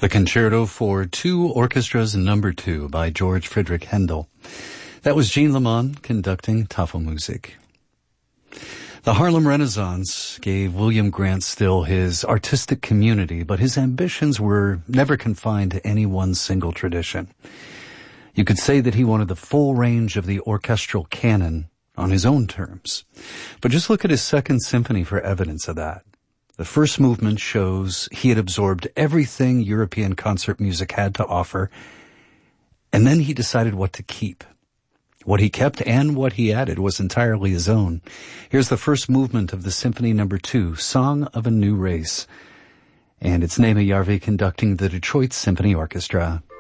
The Concerto for Two Orchestras Number 2 by George Friedrich Handel. That was Jean Lemon conducting Tafelmusik. The Harlem Renaissance gave William Grant Still his artistic community, but his ambitions were never confined to any one single tradition. You could say that he wanted the full range of the orchestral canon on his own terms. But just look at his Second Symphony for evidence of that. The first movement shows he had absorbed everything European concert music had to offer, and then he decided what to keep. What he kept and what he added was entirely his own. Here's the first movement of the Symphony Number 2, Song of a New Race, and it's Neema Järvi conducting the Detroit Symphony Orchestra.